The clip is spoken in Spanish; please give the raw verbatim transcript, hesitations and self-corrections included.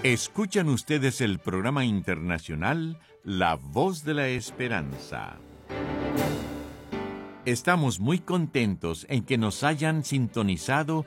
Escuchan ustedes el programa internacional La Voz de la Esperanza. Estamos muy contentos en que nos hayan sintonizado